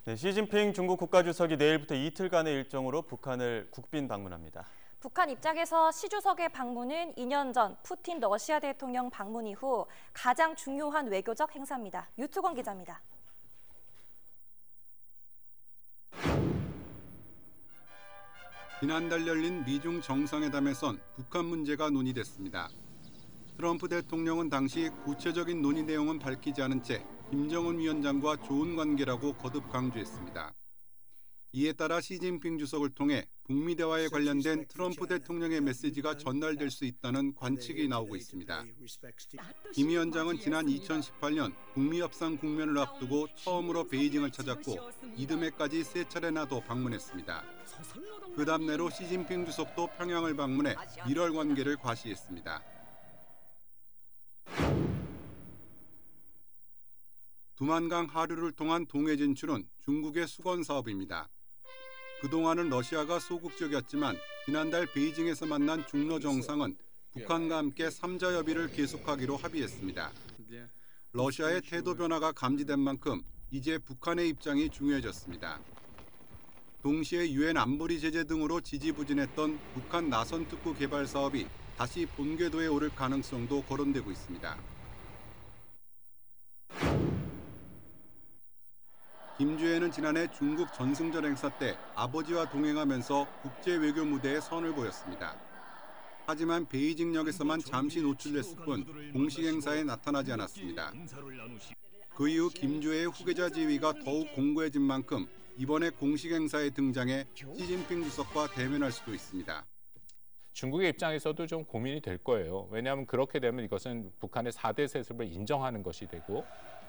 네, 시진핑 중국 국가주석이 내일부터 이틀간의 일정으로 북한을 국빈 방문합니다. 북한 입장에서 시 주석의 방문은 2년 전 푸틴 러시아 대통령 방문 이후 가장 중요한 외교적 행사입니다. 유투건 기자입니다. 지난달 열린 미중 정상회담에선 북한 문제가 논의됐습니다. 트럼프 대통령은 당시 구체적인 논의 내용은 밝히지 않은 채 김정은 위원장과 좋은 관계라고 거듭 강조했습니다. 이에 따라 시진핑 주석을 통해 북미 대화에 관련된 트럼프 대통령의 메시지가 전달될 수 있다는 관측이 나오고 있습니다. 김 위원장은 지난 2018년 북미 협상 국면을 앞두고 처음으로 베이징을 찾았고 이듬해까지 3차례나 더 방문했습니다. 그 답례로 시진핑 주석도 평양을 방문해 밀월 관계를 과시했습니다. 두만강 하류를 통한 동해 진출은 중국의 수건 사업입니다. 그동안은 러시아가 소극적이었지만 지난달 베이징에서 만난 중러 정상은 북한과 함께 3자 협의를 계속하기로 합의했습니다. 러시아의 태도 변화가 감지된 만큼 이제 북한의 입장이 중요해졌습니다. 동시에 유엔 안보리 제재 등으로 지지부진했던 북한 나선 특구 개발 사업이 다시 본궤도에 오를 가능성도 거론되고 있습니다. 김주애는 지난해 중국 전승절 행사 때 아버지와 동행하면서 국제 외교 무대에 선을 보였습니다. 하지만 베이징역에서만 잠시 노출됐을 뿐 공식 행사에 나타나지 않았습니다. 그 이후 김주애의 후계자 지위가 더욱 공고해진 만큼 이번에 공식 행사에 등장해 시진핑 주석과 대면할 수도 있습니다. 중국의 입장에서도 좀 고민이 될 거예요. 왜냐하면 그렇게 되면 이것은 북한의 4대 세습을 인정하는 것이 되고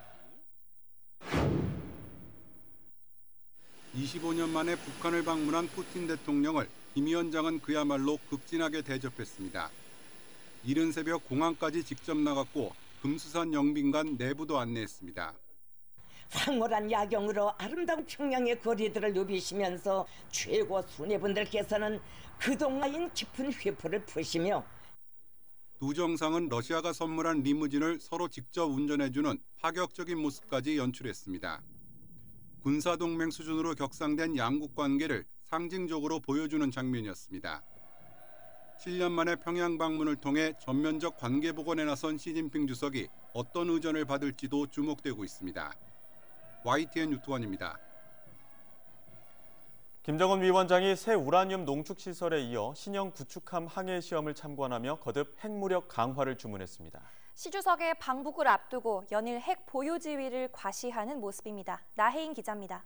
25년 만에 북한을 방문한 푸틴 대통령을 김 위원장은 그야말로 극진하게 대접했습니다. 이른 새벽 공항까지 직접 나갔고 금수산 영빈관 내부도 안내했습니다. 황홀한 야경으로 아름다운 평양의 거리들을 누비시면서 최고 수뇌분들께서는 그동안 깊은 회포를 푸시며 두 정상은 러시아가 선물한 리무진을 서로 직접 운전해주는 파격적인 모습까지 연출했습니다. 군사동맹 수준으로 격상된 양국 관계를 상징적으로 보여주는 장면이었습니다. 7년 만에 평양 방문을 통해 전면적 관계 복원에 나선 시진핑 주석이 어떤 의전을 받을지도 주목되고 있습니다. YTN 유투원입니다. 김정은 위원장이 새 우라늄 농축 시설에 이어 신형 구축함 항해 시험을 참관하며 거듭 핵무력 강화를 주문했습니다. 시 주석의 방북을 앞두고 연일 핵 보유 지위를 과시하는 모습입니다. 나혜인 기자입니다.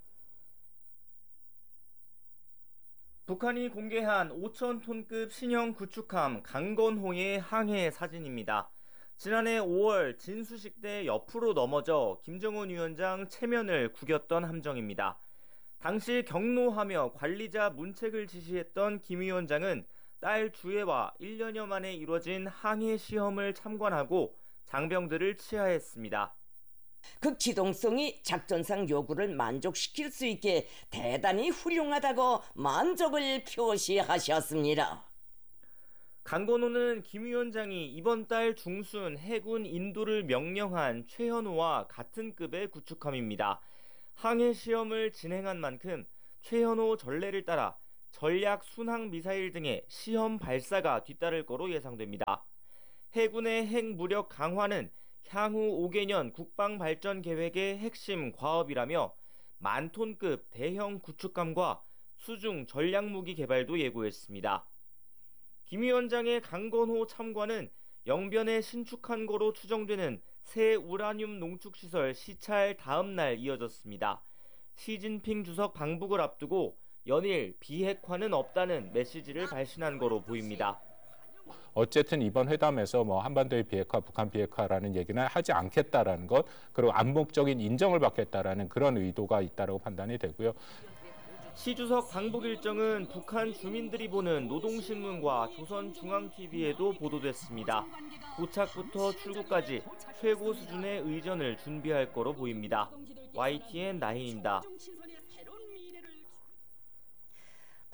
북한이 공개한 5,000톤급 신형 구축함 강건호의 항해 사진입니다. 지난해 5월 진수식 때 옆으로 넘어져 김정은 위원장 체면을 구겼던 함정입니다. 당시 경로하며 관리자 문책을 지시했던 김 위원장은 딸 주애와 1년여 만에 이뤄진 항해 시험을 참관하고 장병들을 치하했습니다. 그 기동성이 작전상 요구를 만족시킬 수 있게 대단히 훌륭하다고 만족을 표시하셨습니다. 강건호는 김 위원장이 이번 달 중순 해군 인도를 명령한 최현호와 같은 급의 구축함입니다. 항해 시험을 진행한 만큼 최현호 전례를 따라 전략 순항 미사일 등의 시험 발사가 뒤따를 거로 예상됩니다. 해군의 핵무력 강화는 향후 5개년 국방 발전 계획의 핵심 과업이라며 만톤급 대형 구축함과 수중 전략무기 개발도 예고했습니다. 김 위원장의 강건호 참관은 영변에 신축한 거로 추정되는 새 우라늄 농축시설 시찰 다음 날 이어졌습니다. 시진핑 주석 방북을 앞두고 연일 비핵화는 없다는 메시지를 발신한 거로 보입니다. 어쨌든 이번 회담에서 한반도의 비핵화, 북한 비핵화라는 얘기는 하지 않겠다라는 것, 그리고 암묵적인 인정을 받겠다라는 그런 의도가 있다고 판단이 되고요. 시 주석 방북 일정은 북한 주민들이 보는 노동신문과 조선중앙TV에도 보도됐습니다. 도착부터 출국까지 최고 수준의 의전을 준비할 거로 보입니다. YTN 나혜인입니다.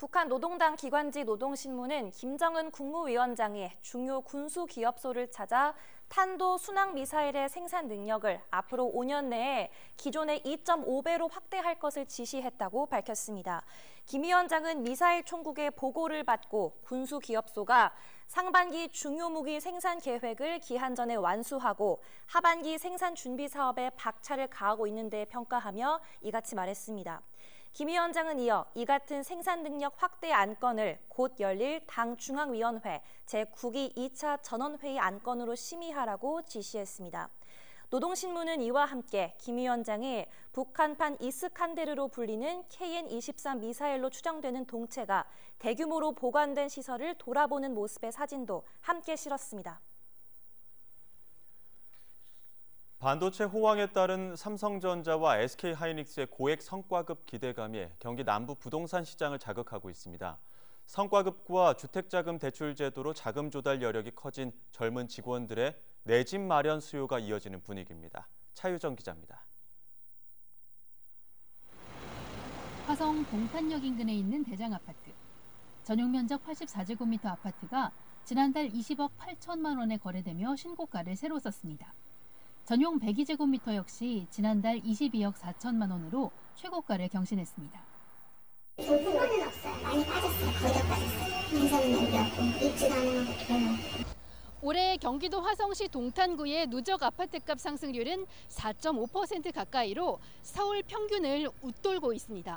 북한 노동당 기관지 노동신문은 김정은 국무위원장이 중요 군수기업소를 찾아 탄도 순항미사일의 생산 능력을 앞으로 5년 내에 기존의 2.5배로 확대할 것을 지시했다고 밝혔습니다. 김 위원장은 미사일 총국의 보고를 받고 군수기업소가 상반기 중요 무기 생산 계획을 기한 전에 완수하고 하반기 생산 준비 사업에 박차를 가하고 있는 데 평가하며 이같이 말했습니다. 김 위원장은 이어 이 같은 생산 능력 확대 안건을 곧 열릴 당 중앙위원회 제9기 2차 전원회의 안건으로 심의하라고 지시했습니다. 노동신문은 이와 함께 김 위원장이 북한판 이스칸데르로 불리는 KN-23 미사일로 추정되는 동체가 대규모로 보관된 시설을 돌아보는 모습의 사진도 함께 실었습니다. 반도체 호황에 따른 삼성전자와 SK하이닉스의 고액 성과급 기대감이 경기 남부 부동산 시장을 자극하고 있습니다. 성과급과 주택자금 대출 제도로 자금 조달 여력이 커진 젊은 직원들의 내 집 마련 수요가 이어지는 분위기입니다. 차유정 기자입니다. 화성 동탄역 인근에 있는 대장 아파트. 전용 면적 84제곱미터 아파트가 지난달 20억 8천만 원에 거래되며 신고가를 새로 썼습니다. 전용 102제곱미터 역시 지난달 22억 4천만 원으로 최고가를 경신했습니다. 상승은 없어요. 많이 빠졌어요. 거의 다 빠졌어요. 인사는 여기였고 입주 가능하고. 올해 경기도 화성시 동탄구의 누적 아파트값 상승률은 4.5% 가까이로 서울 평균을 웃돌고 있습니다.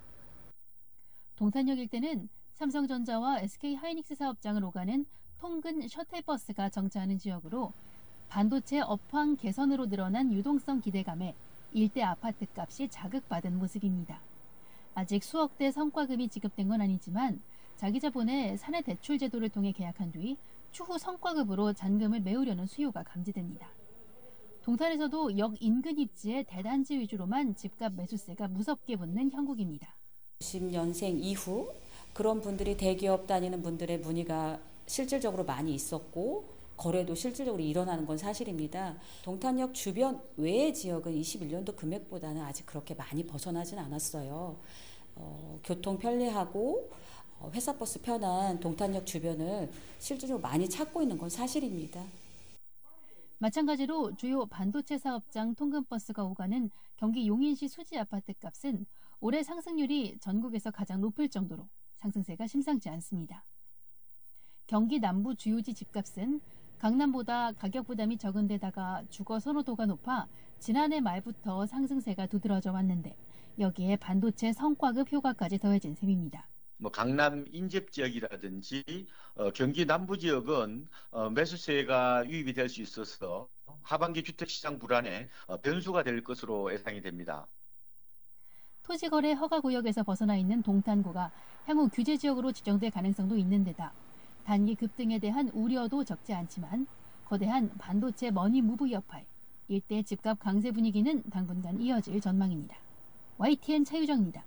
동탄역 일대는 삼성전자와 SK하이닉스 사업장을 오가는 통근 셔틀버스가 정차하는 지역으로 반도체 업황 개선으로 늘어난 유동성 기대감에 일대 아파트값이 자극받은 모습입니다. 아직 수억대 성과금이 지급된 건 아니지만 자기자본의 사내 대출 제도를 통해 계약한 뒤 추후 성과급으로 잔금을 메우려는 수요가 감지됩니다. 동탄에서도 역 인근 입지의 대단지 위주로만 집값 매수세가 무섭게 붙는 형국입니다. 90년생 이후 그런 분들이 대기업 다니는 분들의 문의가 실질적으로 많이 있었고 거래도 실질적으로 일어나는 건 사실입니다. 동탄역 주변 외의 지역은 21년도 금액보다는 아직 그렇게 많이 벗어나진 않았어요. 교통 편리하고 회사 버스 편한 동탄역 주변을 실질적으로 많이 찾고 있는 건 사실입니다. 마찬가지로 주요 반도체 사업장 통근버스가 오가는 경기 용인시 수지 아파트 값은 올해 상승률이 전국에서 가장 높을 정도로 상승세가 심상치 않습니다. 경기 남부 주요지 집값은 강남보다 가격 부담이 적은 데다가 주거 선호도가 높아 지난해 말부터 상승세가 두드러져 왔는데 여기에 반도체 성과급 효과까지 더해진 셈입니다. 강남 인접 지역이라든지 경기 남부 지역은 매수세가 유입이 될 수 있어서 하반기 주택시장 불안에 변수가 될 것으로 예상이 됩니다. 토지거래 허가구역에서 벗어나 있는 동탄구가 향후 규제지역으로 지정될 가능성도 있는 데다 단기 급등에 대한 우려도 적지 않지만 거대한 반도체 머니 무브 여파에 일대 집값 강세 분위기는 당분간 이어질 전망입니다. YTN 차유정입니다.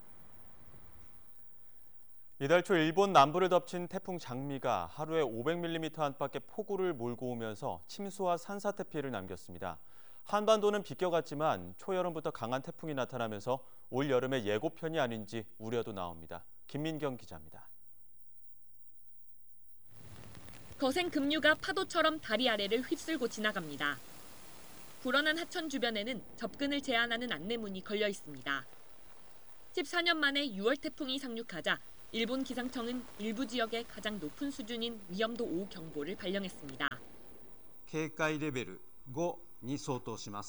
이달 초 일본 남부를 덮친 태풍 장미가 하루에 500mm 안팎의 폭우를 몰고 오면서 침수와 산사태 피해를 남겼습니다. 한반도는 비껴갔지만 초여름부터 강한 태풍이 나타나면서 올 여름의 예고편이 아닌지 우려도 나옵니다. 김민경 기자입니다. 거센 급류가 파도처럼 다리 아래를 휩쓸고 지나갑니다. 불어난 하천 주변에는 접근을 제한하는 안내문이 걸려 있습니다. 14년 만에 6월 태풍이 상륙하자 일본 기상청은 일부 지역에 가장 높은 수준인 위험도 5 경보를 발령했습니다. 警戒レベル5に相当します。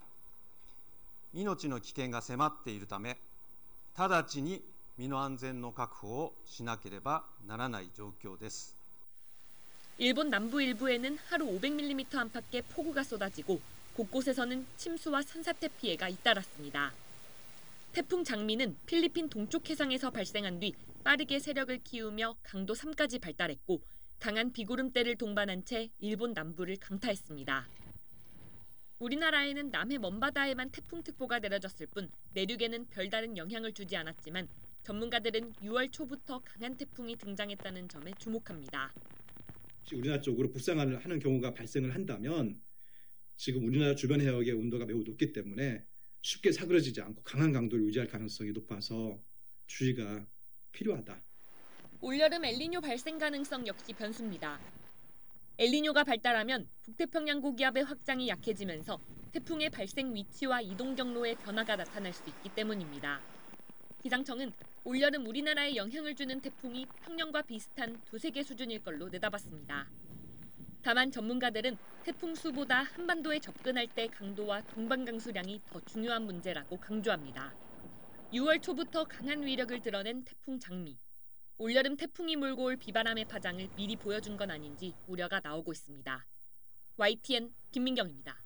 命の危険が迫っているため、直ちに身の安全の確保をしなければならない状況です。 일본 남부 일부에는 하루 500mm 안팎의 폭우가 쏟아지고 곳곳에서는 침수와 산사태 피해가 잇따랐습니다. 태풍 장미는 필리핀 동쪽 해상에서 발생한 뒤 빠르게 세력을 키우며 강도 3까지 발달했고 강한 비구름대를 동반한 채 일본 남부를 강타했습니다. 우리나라에는 남해 먼바다에만 태풍특보가 내려졌을 뿐 내륙에는 별다른 영향을 주지 않았지만 전문가들은 6월 초부터 강한 태풍이 등장했다는 점에 주목합니다. 우리나라 쪽으로 북상을 하는 경우가 발생을 한다면 지금 우리나라 주변 해역의 온도가 매우 높기 때문에 쉽게 사그러지지 않고 강한 강도를 유지할 가능성이 높아서 주의가 필요하다. 올여름 엘니뇨 발생 가능성 역시 변수입니다. 엘니뇨가 발달하면 북태평양 고기압의 확장이 약해지면서 태풍의 발생 위치와 이동 경로에 변화가 나타날 수 있기 때문입니다. 기상청은 올여름 우리나라에 영향을 주는 태풍이 평년과 비슷한 두세 개 수준일 걸로 내다봤습니다. 다만 전문가들은 태풍 수보다 한반도에 접근할 때 강도와 동반 강수량이 더 중요한 문제라고 강조합니다. 6월 초부터 강한 위력을 드러낸 태풍 장미. 올여름 태풍이 몰고 올 비바람의 파장을 미리 보여준 건 아닌지 우려가 나오고 있습니다. YTN 김민경입니다.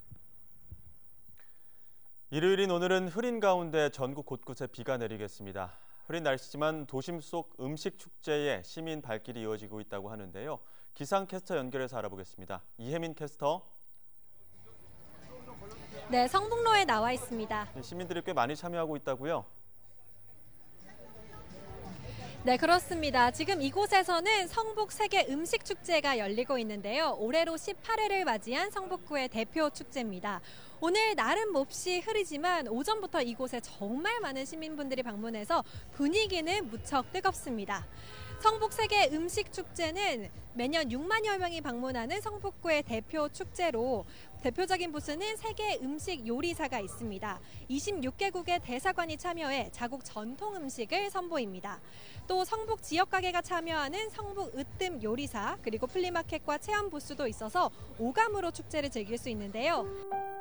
일요일인 오늘은 흐린 가운데 전국 곳곳에 비가 내리겠습니다. 흐린 날씨지만 도심 속 음식 축제에 시민 발길이 이어지고 있다고 하는데요. 기상캐스터 연결해서 알아보겠습니다. 이혜민 캐스터. 네, 성북로에 나와 있습니다. 시민들이 꽤 많이 참여하고 있다고요? 네, 그렇습니다. 지금 이곳에서는 성북 세계 음식 축제가 열리고 있는데요. 올해로 18회를 맞이한 성북구의 대표 축제입니다. 오늘 날은 몹시 흐리지만 오전부터 이곳에 정말 많은 시민분들이 방문해서 분위기는 무척 뜨겁습니다. 성북 세계 음식 축제는 매년 6만여 명이 방문하는 성북구의 대표 축제로 대표적인 부스는 세계 음식 요리사가 있습니다. 26개국의 대사관이 참여해 자국 전통 음식을 선보입니다. 또 성북 지역 가게가 참여하는 성북 으뜸 요리사 그리고 플리마켓과 체험 부스도 있어서 오감으로 축제를 즐길 수 있는데요.